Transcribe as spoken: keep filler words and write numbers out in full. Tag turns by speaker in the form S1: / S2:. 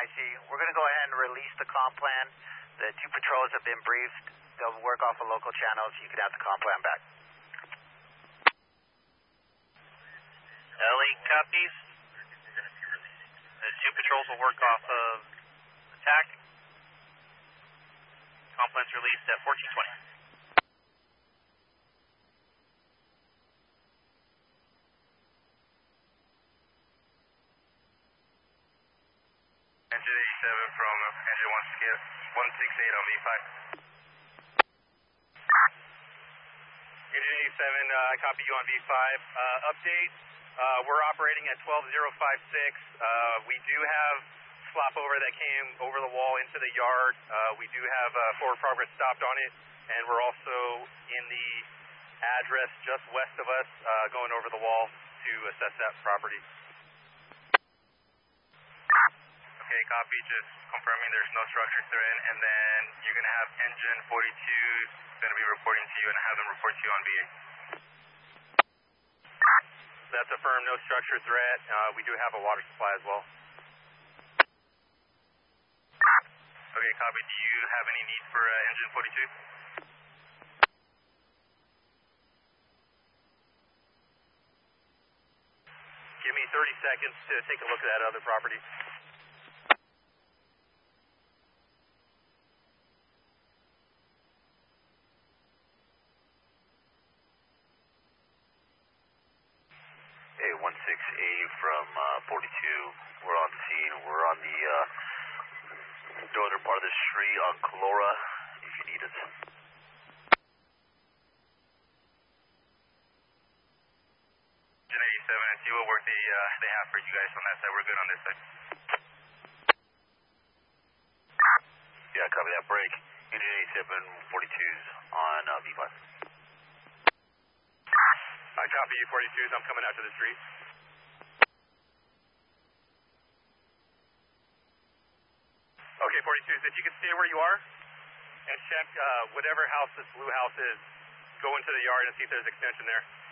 S1: I see. We're going to go ahead and release the comp plan. The two patrols have been briefed. They'll work off of local channels. You can have the comp plan back.
S2: Ellie copies. The two patrols will work off of attack. Comp plan's released at fourteen twenty.
S3: Engine eighty-seven from engine one skip, one six eight on V five. Engine eighty-seven, uh, I copy you on V five. Uh, update, uh, we're operating at twelve zero five six. Uh, we do have flop over that came over the wall into the yard. Uh, we do have uh, forward progress stopped on it, and we're also in the address just west of us, uh, going over the wall to assess that property. Okay, copy, just confirming there's no structure threat, and then you're going to have engine forty-two going to be reporting to you and have them report to you on V eight. That's affirmed, no structure threat. Uh, we do have a water supply as well. Okay, copy. Do you have any need for uh, engine forty-two? Give me thirty seconds to take a look at that other property.
S4: Hey, one six eight from uh, forty-two. We're on the scene. We're on the uh, northern part of the street on Colora, if you need us.
S3: Engine eighty-seven and see what work they, uh, they have for you guys on that side. We're good on this side.
S4: Yeah, copy that break. Engine eighty-seven, forty-twos on uh, V five.
S3: I copy you, forty-twos. I'm coming out to the street. Okay, forty-twos, if you can stay where you are and check uh, whatever house this blue house is, go into the yard and see if there's extension there.